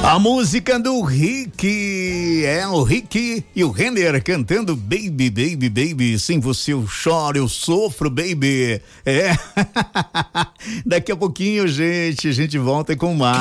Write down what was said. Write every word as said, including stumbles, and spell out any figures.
A música do Rick, é o Rick e o Renner cantando Baby, Baby, Baby, sem você eu choro, eu sofro, baby, é, daqui a pouquinho, gente, a gente volta com mais.